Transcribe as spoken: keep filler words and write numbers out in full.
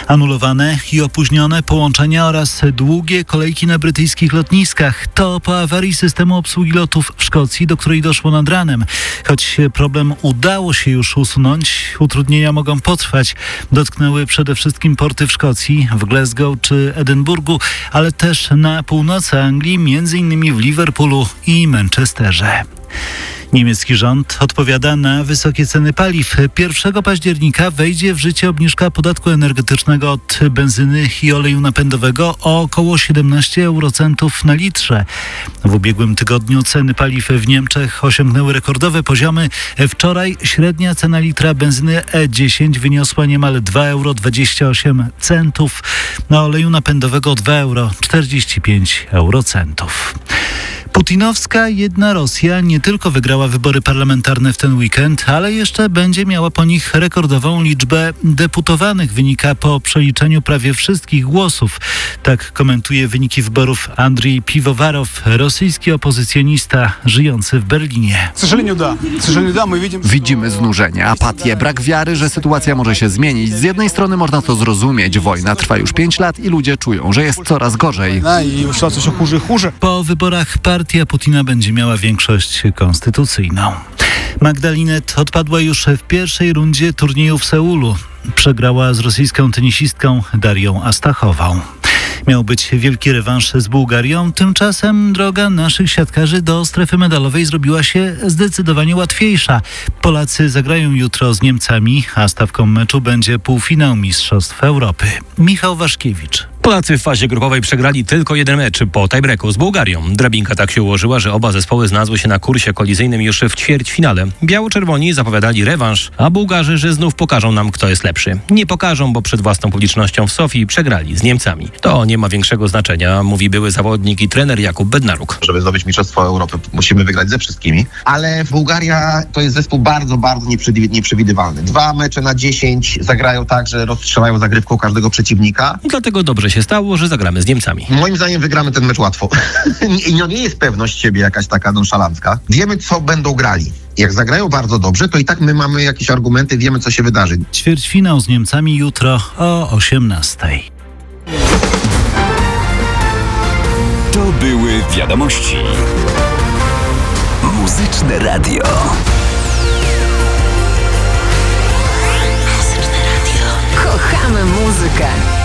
Anulowane i opóźnione połączenia oraz długie kolejki na brytyjskich lotniskach. To po awarii systemu obsługi lotów w Szkocji, do której doszło nad ranem. Choć problem udało się już usunąć, utrudnienia mogą potrwać. Dotknęły przede wszystkim porty w Szkocji, w Glasgow czy Edynburgu, ale też na północy Anglii, między innymi w Liverpoolu i Manchesterze. Niemiecki rząd odpowiada na wysokie ceny paliw. pierwszego października wejdzie w życie obniżka podatku energetycznego od benzyny i oleju napędowego o około siedemnaście eurocentów na litrze. W ubiegłym tygodniu ceny paliw w Niemczech osiągnęły rekordowe poziomy. Wczoraj średnia cena litra benzyny E dziesięć wyniosła niemal dwa euro dwadzieścia osiem centów, na oleju napędowego dwa euro czterdzieści pięć eurocentów. Putinowska jedna Rosja nie tylko wygrała wybory parlamentarne w ten weekend, ale jeszcze będzie miała po nich rekordową liczbę deputowanych. Wynika po przeliczeniu prawie wszystkich głosów. Tak komentuje wyniki wyborów Andrzej Piwowarow, rosyjski opozycjonista żyjący w Berlinie. Widzimy znużenie, apatię, brak wiary, że sytuacja może się zmienić. Z jednej strony można to zrozumieć. Wojna trwa już pięć lat i ludzie czują, że jest coraz gorzej. Po wyborach partia Putina będzie miała większość konstytucyjną. Magdalinet odpadła już w pierwszej rundzie turnieju w Seulu. Przegrała z rosyjską tenisistką Darią Astachową. Miał być wielki rewanż z Bułgarią, tymczasem droga naszych siatkarzy do strefy medalowej zrobiła się zdecydowanie łatwiejsza. Polacy zagrają jutro z Niemcami, a stawką meczu będzie półfinał Mistrzostw Europy. Michał Waszkiewicz. Polacy w fazie grupowej przegrali tylko jeden mecz po tiebreaku z Bułgarią. Drabinka tak się ułożyła, że oba zespoły znalazły się na kursie kolizyjnym już w ćwierćfinale. Biało-czerwoni zapowiadali rewanż, a Bułgarzy, że znów pokażą nam, kto jest lepszy. Nie pokażą, bo przed własną publicznością w Sofii przegrali z Niemcami. To nie ma większego znaczenia, mówi były zawodnik i trener Jakub Bednaruk. Żeby zdobyć Mistrzostwo Europy, musimy wygrać ze wszystkimi, ale Bułgaria to jest zespół bardzo, bardzo nieprzewidywalny. Dwa mecze na dziesięć zagrają tak, że rozstrzelają zagrywką każdego przeciwnika. I dlatego dobrze się stało, że zagramy z Niemcami. Moim zdaniem wygramy ten mecz łatwo. I no nie jest pewność siebie jakaś taka nonszalancka. Wiemy, co będą grali. Jak zagrają bardzo dobrze, to i tak my mamy jakieś argumenty, wiemy, co się wydarzy. Ćwierćfinał z Niemcami jutro o osiemnastej. To były wiadomości. Muzyczne radio. Kochamy muzykę.